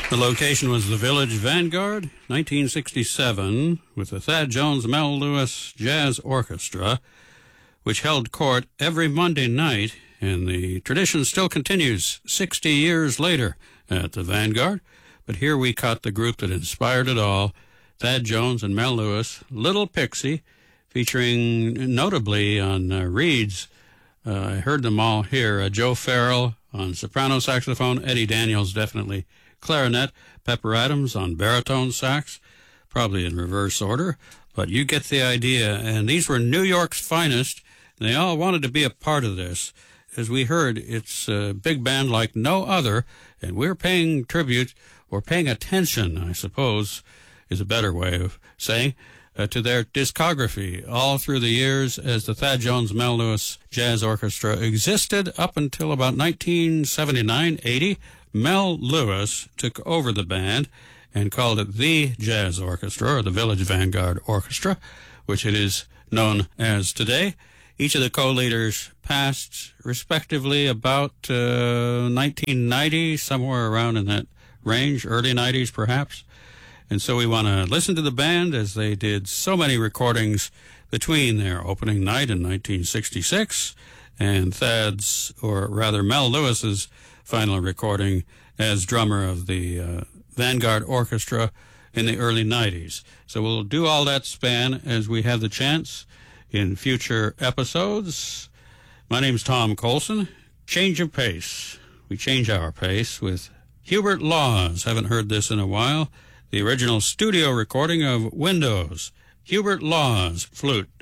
The location was the Village Vanguard, 1967, with the Thad Jones Mel Lewis Jazz Orchestra, which held court every Monday night, and the tradition still continues 60 years later at the Vanguard. But here we caught the group that inspired it all, Thad Jones and Mel Lewis, Little Pixie, featuring notably on reeds. I heard them all here. Joe Farrell on soprano saxophone, Eddie Daniels definitely clarinet, Pepper Adams on baritone sax, probably in reverse order, but you get the idea. And these were New York's finest. They all wanted to be a part of this. As we heard, it's a big band like no other, and we're paying tribute, or paying attention, I suppose, is a better way of saying, to their discography all through the years as the Thad Jones Mel Lewis Jazz Orchestra existed up until about 1979-80. Mel Lewis took over the band and called it the Jazz Orchestra, or the Village Vanguard Orchestra, which it is known as today. Each of the co-leaders passed respectively about 1990, somewhere around in that range, early 90s perhaps. And so we want to listen to the band as they did so many recordings between their opening night in 1966 and Thad's, or rather Mel Lewis's, final recording as drummer of the Vanguard Orchestra in the early 90s. So we'll do all that span as we have the chance in future episodes. My name's Tom Colson. Change of pace. We change our pace with Hubert Laws. Haven't heard this in a while. The original studio recording of Windows. Hubert Laws, flute.